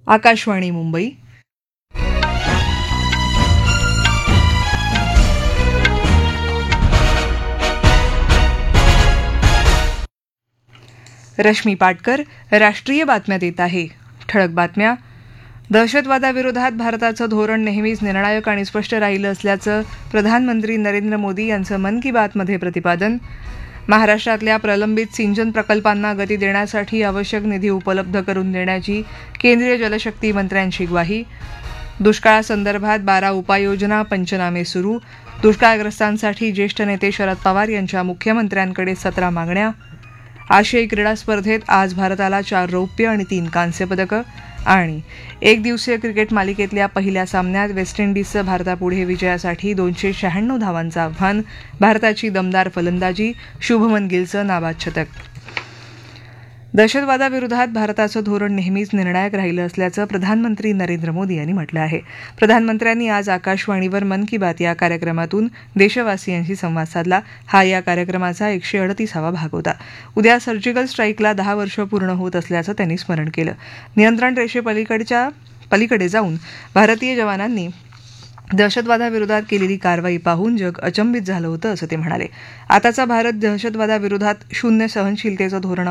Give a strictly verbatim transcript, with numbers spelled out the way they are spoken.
आकाशवाणी मुंबई. रश्मी पाटकर राष्ट्रीय बातम्या देत आहे. ठळक बातम्या. दहशतवादाविरोधात भारताचं धोरण नेहमीच निर्णायक आणि स्पष्ट राहिलं असल्याचं प्रधानमंत्री नरेंद्र मोदी यांचं मन की बातमध्ये प्रतिपादन. महाराष्ट्रातल्या प्रलंबित सिंचन प्रकल्पांना गती देण्यासाठी आवश्यक निधी उपलब्ध करून देण्याची केंद्रीय जलशक्ती मंत्र्यांची ग्वाही. दुष्काळासंदर्भात बारा उपाययोजना पंचनामे सुरू. दुष्काळग्रस्तांसाठी ज्येष्ठ नेते शरद पवार यांच्या मुख्यमंत्र्यांकडे सतरा मागण्या. आशियाई क्रीडा स्पर्धेत आज भारताला चार रौप्य आणि तीन कांस्य पदकं. आणि एक दिवसीय क्रिकेट मालिकेतल्या पहिल्या सामन्यात वेस्ट इंडिजचं भारतापुढे विजयासाठी दोनशे शहाण्णव धावांचं आव्हान. भारताची दमदार फलंदाजी, शुभमन गिलचं नाबाद शतक. दहशतवादाविरोधात भारताचं धोरण नेहमीच निर्णायक राहिलं असल्याचं प्रधानमंत्री नरेंद्र मोदी यांनी म्हटलं आहे. प्रधानमंत्र्यांनी आज आकाशवाणीवर मन की बात या कार्यक्रमातून देशवासियांशी संवाद साधला. हा या कार्यक्रमाचा एकशे अडतीसावा भाग होता. उद्या सर्जिकल स्ट्राईकला दहा वर्ष पूर्ण होत असल्याचं त्यांनी स्मरण केलं. नियंत्रण रेषेपलीकडच्या पलीकडे जाऊन भारतीय जवानांनी दहशतवादाविरोधात केलेली कारवाई पाहून जग अचंबित झालं होतं असं ते म्हणाले. आताचा भारत दहशतवादाविरोधात शून्य सहनशीलतेचं धोरण